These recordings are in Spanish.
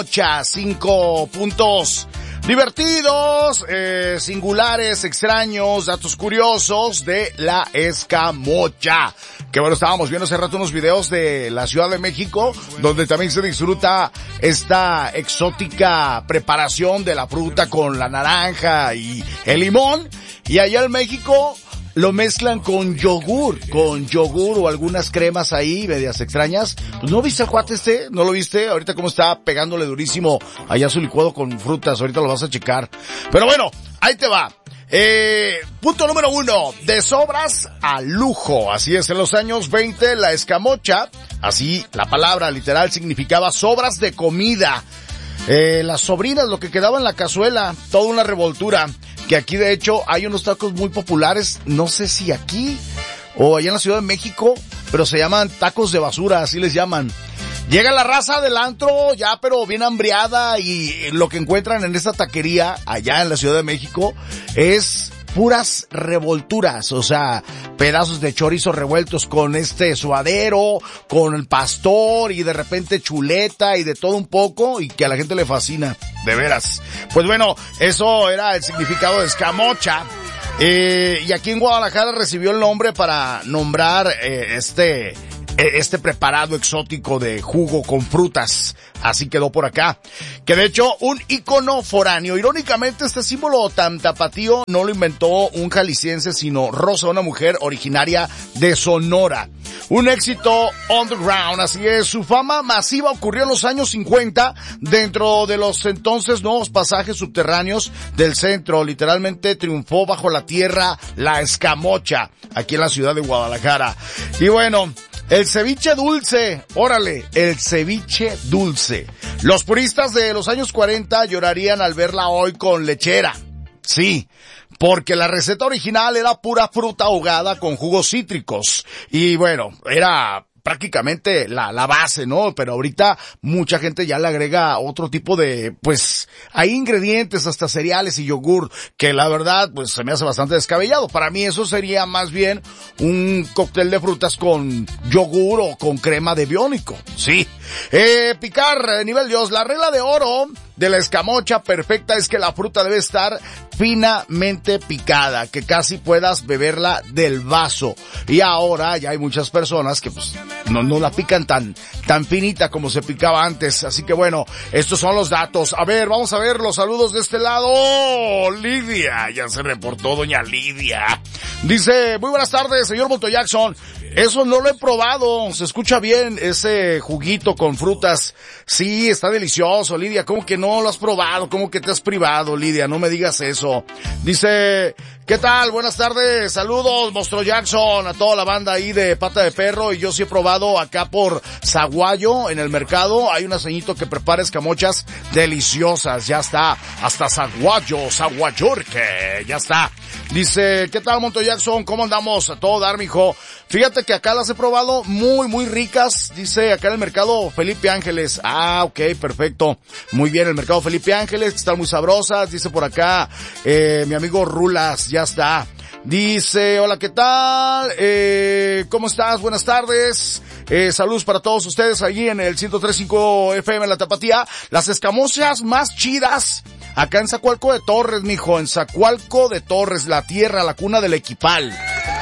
5 puntos divertidos, singulares, extraños, datos curiosos de la escamocha. Que bueno, estábamos viendo hace rato unos videos de la Ciudad de México, donde también se disfruta esta exótica preparación de la fruta con la naranja y el limón. Y allá en México lo mezclan con yogur o algunas cremas ahí, medias extrañas. Pues ¿no viste al cuate este? ¿No lo viste? Ahorita cómo está pegándole durísimo allá su licuado con frutas, ahorita lo vas a checar. Pero bueno, ahí te va. Punto número 1, de sobras a lujo. Así es, en los años 20 la escamocha, así la palabra literal significaba sobras de comida. Las sobrinas, lo que quedaba en la cazuela, toda una revoltura. Que aquí de hecho hay unos tacos muy populares, no sé si aquí o allá en la Ciudad de México, pero se llaman tacos de basura, así les llaman. Llega la raza del antro ya pero bien hambriada y lo que encuentran en esta taquería allá en la Ciudad de México es puras revolturas, o sea, pedazos de chorizo revueltos con suadero, con el pastor y de repente chuleta y de todo un poco y que a la gente le fascina, de veras. Pues bueno, eso era el significado de escamocha. Y aquí en Guadalajara recibió el nombre para nombrar este preparado exótico de jugo con frutas. Así quedó por acá. Que de hecho, un ícono foráneo. Irónicamente, este símbolo tan tapatío no lo inventó un jalisciense, sino Rosa, una mujer originaria de Sonora. Un éxito underground, así es. Su fama masiva ocurrió en los años 50 dentro de los entonces nuevos pasajes subterráneos del centro. Literalmente triunfó bajo la tierra la escamocha, aquí en la ciudad de Guadalajara. Y bueno, el ceviche dulce, órale, el ceviche dulce. Los puristas de los años 40 llorarían al verla hoy con lechera. Sí, porque la receta original era pura fruta ahogada con jugos cítricos. Y bueno, era prácticamente la base, ¿no? Pero ahorita mucha gente ya le agrega otro tipo de, pues, hay ingredientes, hasta cereales y yogur, que la verdad, pues, se me hace bastante descabellado. Para mí eso sería más bien un cóctel de frutas con yogur o con crema de biónico. Sí. Picar, nivel Dios, la regla de oro de la escamocha perfecta es que la fruta debe estar finamente picada, que casi puedas beberla del vaso. Y ahora ya hay muchas personas que pues no la pican tan finita como se picaba antes. Así que bueno, estos son los datos. A ver, vamos a ver los saludos de este lado. ¡Oh, Lidia! Ya se reportó doña Lidia. Dice, muy buenas tardes, señor Monto Jackson. Eso no lo he probado, se escucha bien ese juguito con frutas. Sí, está delicioso, Lidia. ¿Cómo que no lo has probado? ¿Cómo que te has privado, Lidia? No me digas eso. Dice, ¿qué tal? Buenas tardes, saludos, Monstruo Jackson, a toda la banda ahí de Pata de Perro. Y yo sí he probado acá por Zaguayo, en el mercado. Hay un aceñito que prepara escamochas deliciosas. Ya está, hasta Zaguayo, Zaguayorque, ya está. Dice, ¿qué tal, Monto Jackson? ¿Cómo andamos? A todo dar, mijo. Fíjate que acá las he probado muy ricas. Dice acá en el mercado Felipe Ángeles. Ah, ok, perfecto. Muy bien, el mercado Felipe Ángeles, que están muy sabrosas. Dice por acá, mi amigo Rulas, ya está. Dice, hola, ¿qué tal? ¿Cómo estás? Buenas tardes. Saludos para todos ustedes allí en el 103.5 FM en La Tapatía. Las escamochas más chidas acá en Zacualco de Torres, mijo. En Zacualco de Torres, la tierra, la cuna del equipal.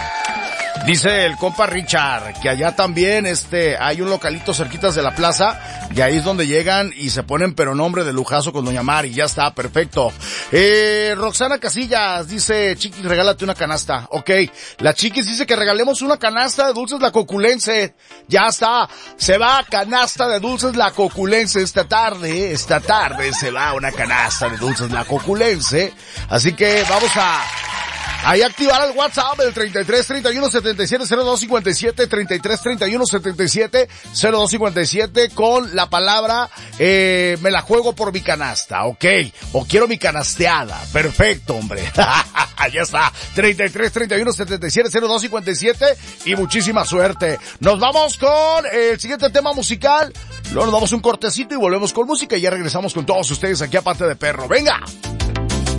Dice el compa Richard que allá también hay un localito cerquitas de la plaza y ahí es donde llegan y se ponen pero nombre de lujazo con doña Mari. Ya está, perfecto. Roxana Casillas dice, Chiquis, regálate una canasta. Ok, la Chiquis dice que regalemos una canasta de dulces La Coculense. Ya está, se va canasta de dulces La Coculense esta tarde se va una canasta de dulces La Coculense. Así que vamos a ahí activar el WhatsApp, el 33 31 77 02 57, 33 31 77 02 57 con la palabra, me la juego por mi canasta, ok, o quiero mi canasteada, perfecto, hombre, ya está, 33 31 77 02 57 y muchísima suerte. Nos vamos con el siguiente tema musical, luego nos damos un cortecito y volvemos con música y ya regresamos con todos ustedes aquí a Pata de Perro, venga.